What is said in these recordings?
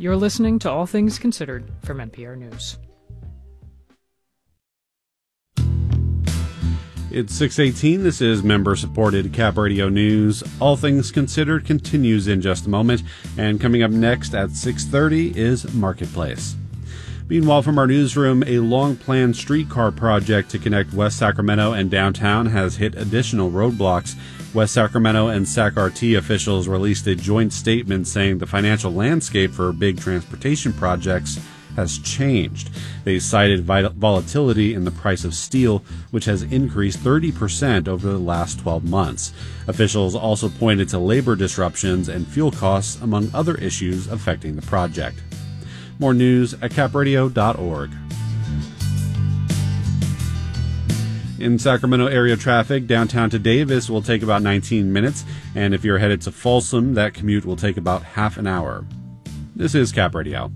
You're listening to All Things Considered from NPR News. It's 6:18. This is member-supported Cap Radio News. All Things Considered continues in just a moment. And coming up next at 6:30 is Marketplace. Meanwhile, from our newsroom, a long-planned streetcar project to connect West Sacramento and downtown has hit additional roadblocks. West Sacramento and SacRT officials released a joint statement saying the financial landscape for big transportation projects has changed. They cited volatility in the price of steel, which has increased 30% over the last 12 months. Officials also pointed to labor disruptions and fuel costs, among other issues affecting the project. More news at capradio.org. In Sacramento area traffic, downtown to Davis will take about 19 minutes, and if you're headed to Folsom, that commute will take about half an hour. This is Cap Radio.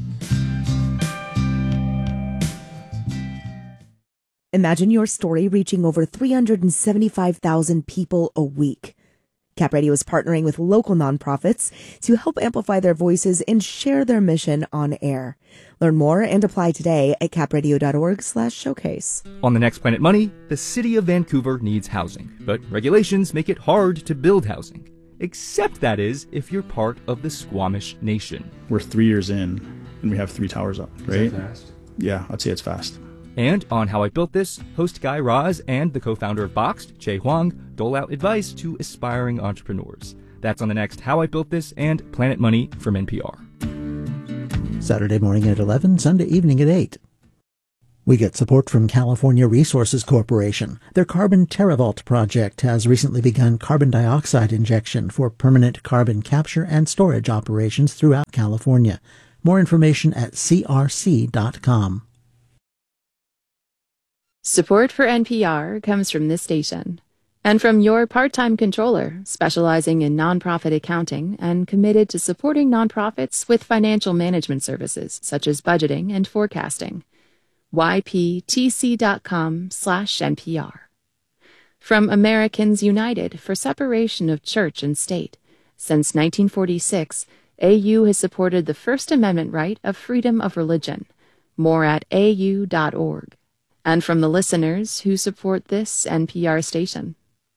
Imagine your story reaching over 375,000 people a week. Cap Radio is partnering with local nonprofits to help amplify their voices and share their mission on air. Learn more and apply today at capradio.org/showcase. On the next Planet Money, the city of Vancouver needs housing, but regulations make it hard to build housing. Except, that is, if you're part of the Squamish Nation. We're 3 years in, and we have 3 towers up, right? Is that fast? Yeah, I'd say it's fast. And on How I Built This, host Guy Raz and the co-founder of Boxed, Che Huang, dole out advice to aspiring entrepreneurs. That's on the next How I Built This and Planet Money from NPR. Saturday morning at 11, Sunday evening at 8. We get support from California Resources Corporation. Their Carbon TerraVault project has recently begun carbon dioxide injection for permanent carbon capture and storage operations throughout California. More information at crc.com. Support for NPR comes from this station and from your part-time controller specializing in nonprofit accounting and committed to supporting nonprofits with financial management services such as budgeting and forecasting. yptc.com/NPR. From Americans United for Separation of Church and State. Since 1946, AU has supported the First Amendment right of freedom of religion. More at au.org. And from the listeners who support this NPR station.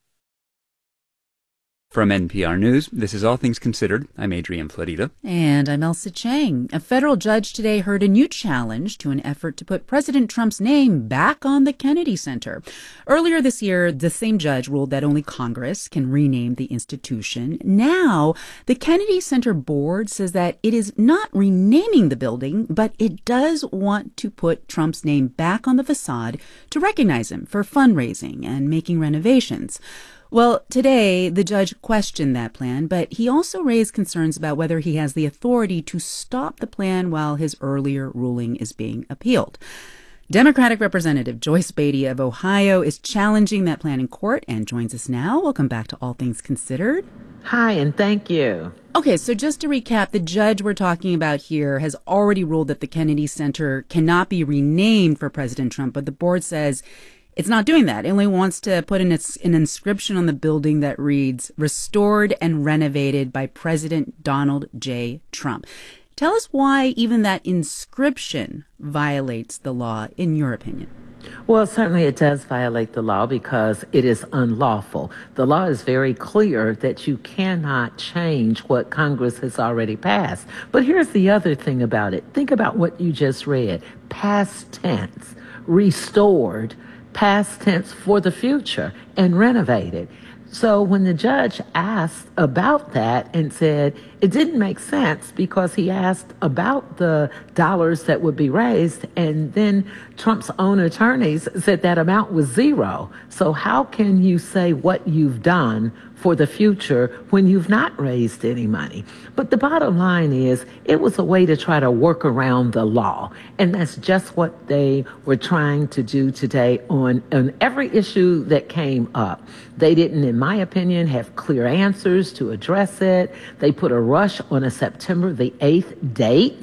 From NPR News, this is All Things Considered. I'm Adrian Florida. And I'm Elsa Chang. A federal judge today heard a new challenge to an effort to put President Trump's name back on the Kennedy Center. Earlier this year, the same judge ruled that only Congress can rename the institution. Now, the Kennedy Center board says that it is not renaming the building, but it does want to put Trump's name back on the facade to recognize him for fundraising and making renovations. Well, today, the judge questioned that plan, but he also raised concerns about whether he has the authority to stop the plan while his earlier ruling is being appealed. Democratic Representative Joyce Beatty of Ohio is challenging that plan in court and joins us now. Welcome back to All Things Considered. Hi, and thank you. Okay, so just to recap, the judge we're talking about here has already ruled that the Kennedy Center cannot be renamed for President Trump, but the board says it's not doing that. It only wants to put an inscription on the building that reads, "Restored and renovated by President Donald J. Trump." Tell us why even that inscription violates the law, in your opinion. Well, certainly it does violate the law because it is unlawful. The law is very clear that you cannot change what Congress has already passed. But here's the other thing about it. Think about what you just read. Past tense, restored, past tense for the future, and renovated. So when the judge asked about that and said it didn't make sense because he asked about the dollars that would be raised, and then Trump's own attorneys said that amount was zero. So how can you say what you've done for the future when you've not raised any money? But the bottom line is it was a way to try to work around the law. And that's just what they were trying to do today on every issue that came up. They didn't, in my opinion, have clear answers to address it. They put a rush on a September the 8th date.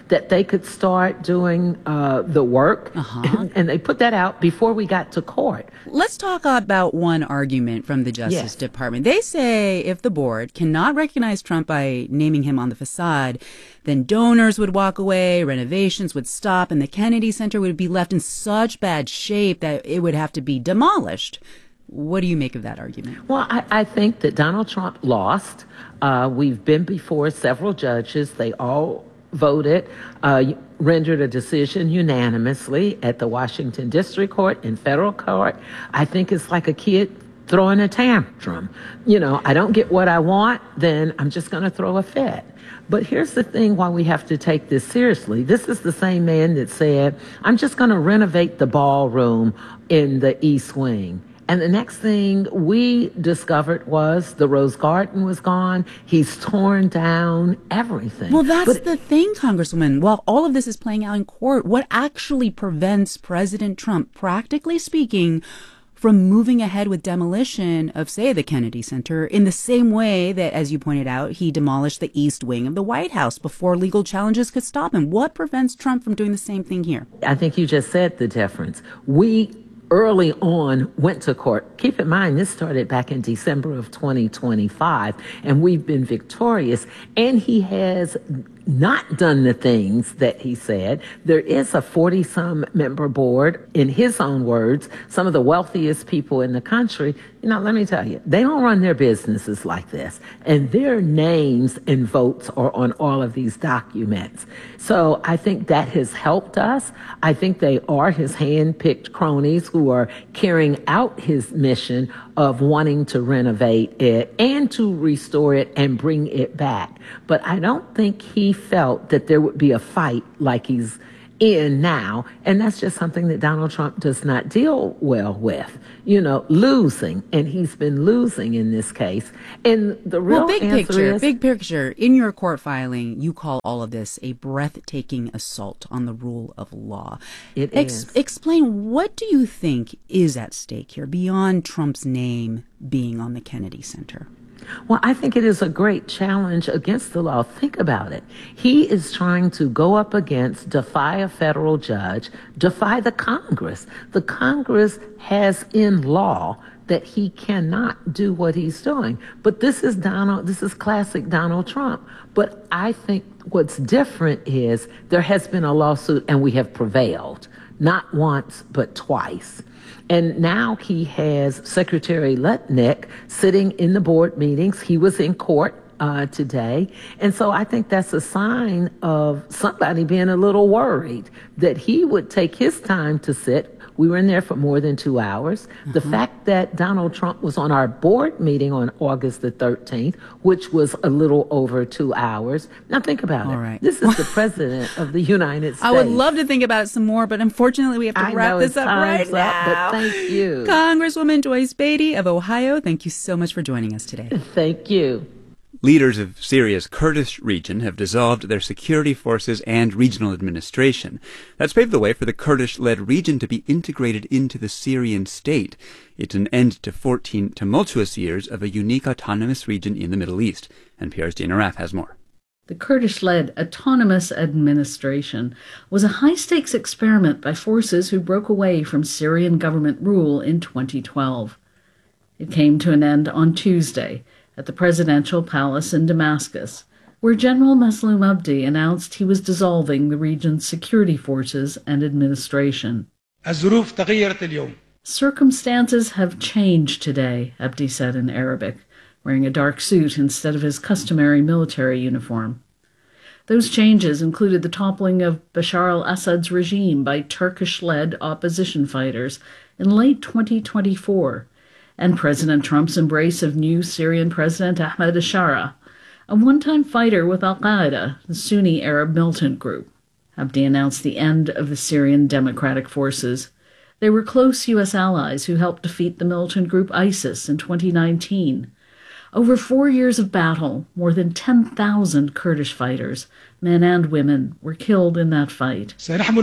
that they could start doing the work. And they put that out before we got to court. Let's talk about one argument from the Justice Department. They say if the board cannot recognize Trump by naming him on the facade, then donors would walk away, renovations would stop, and the Kennedy Center would be left in such bad shape that it would have to be demolished. What do you make of that argument? Well, I think that Donald Trump lost. We've been before several judges. They all voted, rendered a decision unanimously at the Washington District Court and federal court. I think it's like a kid throwing a tantrum. You know, I don't get what I want, then I'm just going to throw a fit. But here's the thing why we have to take this seriously. This is the same man that said, I'm just going to renovate the ballroom in the East Wing. And the next thing we discovered was the Rose Garden was gone. He's torn down everything. Well, that's the thing, Congresswoman. While all of this is playing out in court, what actually prevents President Trump, practically speaking, from moving ahead with demolition of, say, the Kennedy Center in the same way that, as you pointed out, he demolished the East Wing of the White House before legal challenges could stop him? What prevents Trump from doing the same thing here? I think you just said the difference. We early on went to court. Keep in mind, this started back in December of 2025, and we've been victorious. And he has not done the things that he said. There is a 40-some member board, in his own words, some of the wealthiest people in the country. You know, let me tell you, they don't run their businesses like this. And their names and votes are on all of these documents. So I think that has helped us. I think they are his hand-picked cronies who are carrying out his mission of wanting to renovate it and to restore it and bring it back. But I don't think he felt that there would be a fight like he's in now. And that's just something that Donald Trump does not deal well with, you know, losing. And he's been losing in this case. And the real big picture, in your court filing, you call all of this a breathtaking assault on the rule of law. It is. Explain, what do you think is at stake here beyond Trump's name being on the Kennedy Center? Well, I think it is a great challenge against the law. Think about it. He is trying to go up against, defy a federal judge, defy the Congress. The Congress has in law that he cannot do what he's doing. But this is classic Donald Trump. But I think what's different is there has been a lawsuit and we have prevailed, not once, but twice. And now he has Secretary Lutnick sitting in the board meetings. He was in court today. And so I think that's a sign of somebody being a little worried that he would take his time to sit. We were in there for more than 2 hours. The fact that Donald Trump was on our board meeting on August the 13th, which was a little over 2 hours. Now think about it. Right. This is the president of the United States. I would love to think about it some more, but unfortunately we have to wrap this up right now. But thank you. Congresswoman Joyce Beatty of Ohio, thank you so much for joining us today. Thank you. Leaders of Syria's Kurdish region have dissolved their security forces and regional administration. That's paved the way for the Kurdish-led region to be integrated into the Syrian state. It's an end to 14 tumultuous years of a unique autonomous region in the Middle East. NPR's Dana Raff has more. The Kurdish-led autonomous administration was a high-stakes experiment by forces who broke away from Syrian government rule in 2012. It came to an end on Tuesday at the presidential palace in Damascus, where General Masloum Abdi announced he was dissolving the region's security forces and administration. Circumstances have changed today, Abdi said in Arabic, wearing a dark suit instead of his customary military uniform. Those changes included the toppling of Bashar al-Assad's regime by Turkish-led opposition fighters in late 2024, and President Trump's embrace of new Syrian President Ahmed al-Shara, a one-time fighter with al-Qaeda, the Sunni Arab militant group. Abdi announced the end of the Syrian Democratic Forces. They were close U.S. allies who helped defeat the militant group ISIS in 2019. Over 4 years of battle, more than 10,000 Kurdish fighters, men and women, were killed in that fight.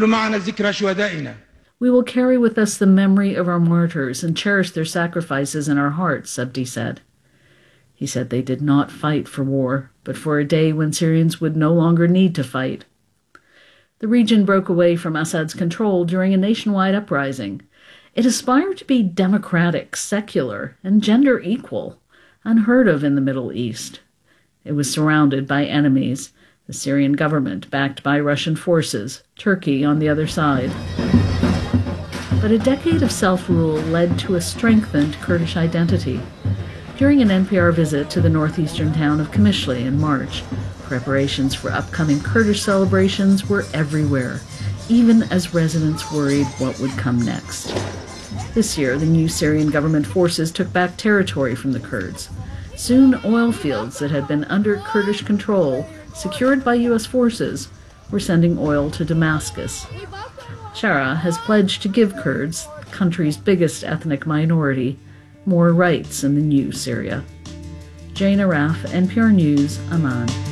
We will carry with us the memory of our martyrs and cherish their sacrifices in our hearts, Abdi said. He said they did not fight for war, but for a day when Syrians would no longer need to fight. The region broke away from Assad's control during a nationwide uprising. It aspired to be democratic, secular, and gender equal, unheard of in the Middle East. It was surrounded by enemies, the Syrian government backed by Russian forces, Turkey on the other side. But a decade of self-rule led to a strengthened Kurdish identity. During an NPR visit to the northeastern town of Qamishli in March, preparations for upcoming Kurdish celebrations were everywhere, even as residents worried what would come next. This year, the new Syrian government forces took back territory from the Kurds. Soon, oil fields that had been under Kurdish control, secured by U.S. forces, were sending oil to Damascus. Shara has pledged to give Kurds, the country's biggest ethnic minority, more rights in the new Syria. Jane Araf, NPR News, Amman.